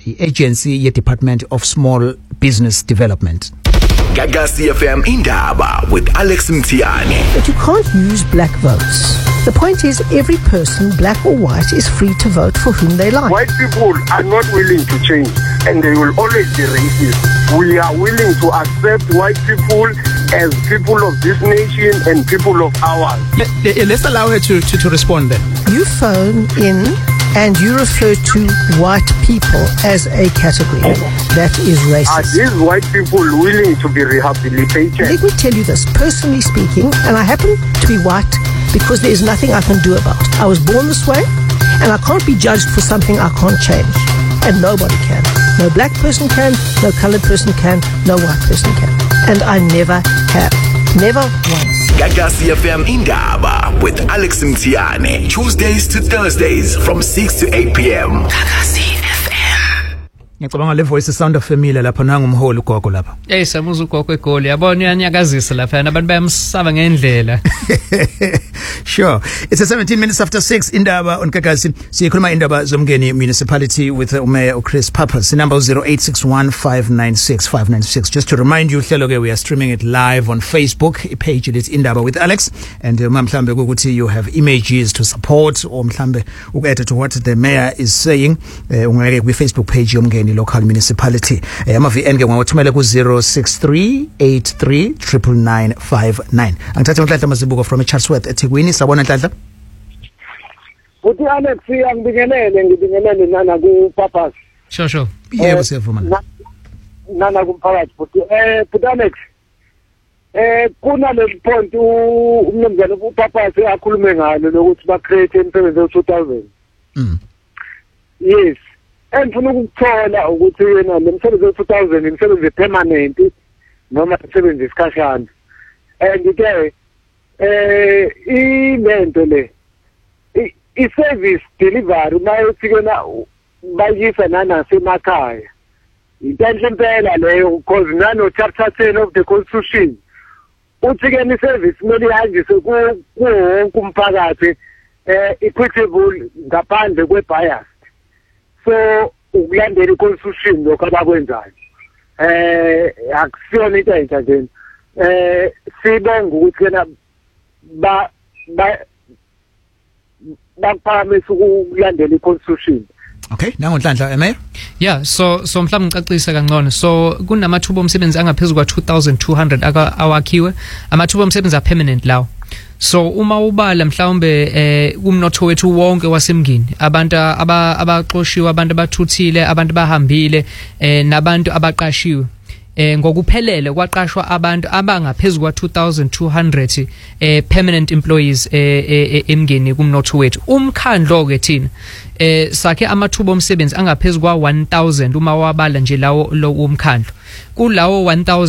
agency ye Department of Small Business Development. Gagasi FM Indaba with Alex Mtiani. But you can't use black votes. The point is, every person, black or white, is free to vote for whom they like. White people are not willing to change, and they will always be racist. We are willing to accept white people as people of this nation and people of ours. Let's allow her to respond then. You phone in and you refer to white people as a category. That is Are racist. these white people willing to be rehabilitated? Let me tell you this, personally speaking, and I happen to be white because there is nothing I can do about it. I was born this way, and I can't be judged for something I can't change. And nobody can. No black person can, no colored person can, no white person can. And I never have. Never once. Gagasi FM Indaba with Alex Mtiani. Tuesdays to Thursdays from 6 to 8 p.m. Gagasi FM. Ngicabanga le voice sound of familiar lapha nangumholi ugogo lapha. Samuza ugogo egoli yabona uyanyakazisa lapha abantu bayamsaba ngendlela. Sure. It's 17 minutes after 6 Indaba on Gagasi. Sikhuluma Indaba zomngeni municipality with Mayor Chris Pappas. Number 0861596596. Just to remind you, hleloke, we are streaming it live on Facebook. Page it is Indaba with Alex, and mhlambe ukuthi you have images to support or mhlambe uku-add to what the mayor is saying. Ungeke kwi Facebook page yomngeni local municipality. Ama-VN ke ungawathumela ku 0638399959. Angithathe uNhlanhla Mazibuko from Chatsworth eThekwini. Sabona Nhlanhla. Uthi Alex ngibingelele nana ku-Pappas. Sure. Yebo siyavuma. Nana kumphakathi but Alex kuna le point umnumzana uPappas akhulume ngalo lokuthi ba create imisebenzi ye-2000. Yes. Engifuna ukuthola ukuthi yena le misebenzi ye-2000 imisebenzi permanent noma imisebenzi isikhashana. And ke ilento le i-service delivery mayesikena bayisa nanasemakhaya. Intention phela leyo because nano chapter 10 of the constitution uthi ke ni service kumele ihanjiswe ku wonke umphakathi equitable ngaphandle kwe-bias. So ukulandela i-constitution lokho abakwenzayo akusiyona into entsha nje. Sibonga ukuthi kena baphakamisa ukulandela i-constitution. Okay, nangu Nhlanhla Mayor. Yeah, so mhlawumbe ngicacisa kangcono. So kunamathuba omsebenzi angaphezulu kwa 2200 awakhiwe. Amathuba omsebenzi permanent lawo. So uma ubala mhlawumbe umnotho wethu wonke wasemngini, abantu abaxoshiwe, abantu abathuthile, abantu bahambile nabantu abaqashiwe. Ngokuphelele kwaqashwa abantu abangaphezulu kwa 2200 permanent employees emngeni kumnotho wethu. Umkhandlo ke thina sakhe amathuba omsebenzi angaphezulu kwa 1000 uma wabala nje lawo umkhandlo. Kulawo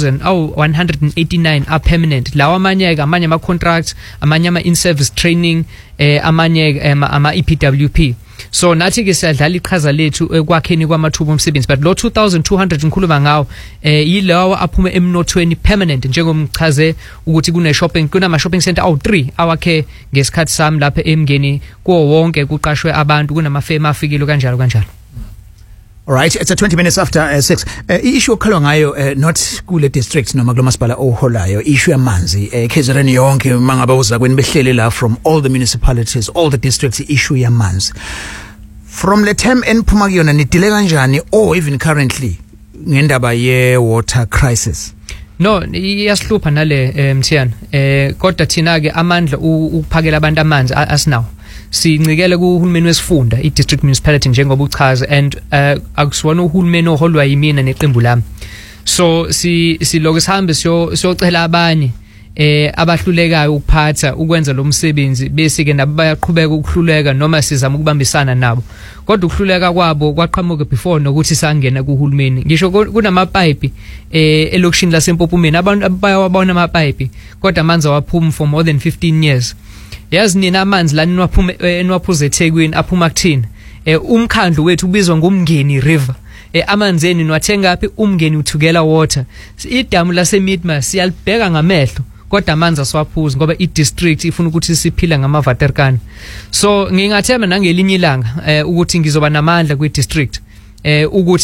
1189 are permanent. Lawo amanye ama contracts, amanye ama in service training, amanye ama EPWP. So nathi ke siyadlala iqhaza lethu ekwakheni kwamathuba omsebenzi, but lo 2200 ngikhuluma ngawo yilawo aphume emnothweni permanent, njengomchaze ukuthi kunama shopping center awu 3 awakhe ngesikhathi sami lapha emngeni kuwo wonke kuqashwe abantu, kunamafema afikile kanjalo. All right, it's 20 minutes after 6. Issue okhalwa ngayo not kule district noma kulomasipala oholayo, issue yamanzi KZN yonke mangaba uza kweni behlele la from all the municipalities, all the districts, issue yamanzi. From the term enphuma kuyona nidile kanjani or even currently ngendaba ye water crisis? No, iyasihlupha nale Mthiyana. Kodwa thina ke amandla ukuphakela abantu amanzi asinawo. Sincikele kuhulumeni wesifunda, i-district municipality njengoba uchaza, and akusiwona uhulumeni oholwa yimina neqembu lami. So siloku sihambe siyocela abanye abahlulekayo ukuphatha ukwenza lo msebenzi, bese ke nabo bayaqhubeka ukuhluleka noma sizama ukubambisana nabo. Kodwa ukuhluleka kwabo kwaqhamuka before nokuthi sangena kuhulumeni. Ngisho kunamapipe elokishini laseMpopumeni, abantu bayawabona amapipe kodwa amanzi awaphumi for more than 15 years. Yazi nina amanzi la niwaphuze eThekwini aphuma kuthina. Umkhandlo wethu ubizwa ngomngeni river. Amanzeni niwathenga aphi? Umngeni uthukela water. Idamu lase Midma siyalibheka ngamehlo kodwa amanzi aswaphuzi ngoba i-district ifuna ukuthi siphila ngama-waterkan. So ngingathemba nangelinye ilanga ukuthi ngizoba namandla kwi-district ukuthi